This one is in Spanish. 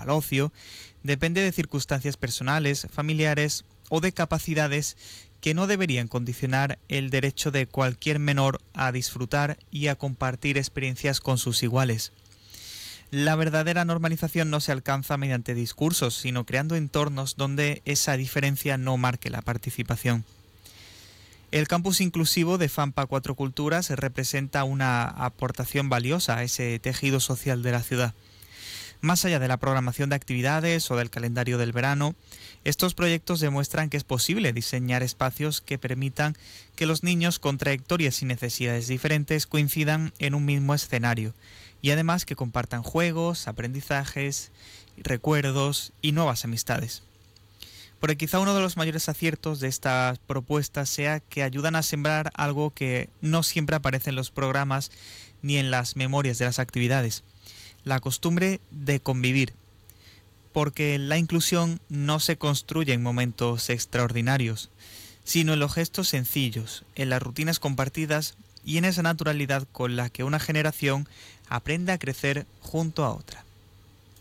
al ocio, depende de circunstancias personales, familiares o de capacidades que no deberían condicionar el derecho de cualquier menor a disfrutar y a compartir experiencias con sus iguales. La verdadera normalización no se alcanza mediante discursos, sino creando entornos donde esa diferencia no marque la participación. El campus inclusivo de FAMPA Cuatro Culturas representa una aportación valiosa a ese tejido social de la ciudad. Más allá de la programación de actividades o del calendario del verano, estos proyectos demuestran que es posible diseñar espacios que permitan que los niños con trayectorias y necesidades diferentes coincidan en un mismo escenario y además que compartan juegos, aprendizajes, recuerdos y nuevas amistades. Porque quizá uno de los mayores aciertos de estas propuestas sea que ayudan a sembrar algo que no siempre aparece en los programas ni en las memorias de las actividades: la costumbre de convivir. Porque la inclusión no se construye en momentos extraordinarios, sino en los gestos sencillos, en las rutinas compartidas y en esa naturalidad con la que una generación aprende a crecer junto a otra.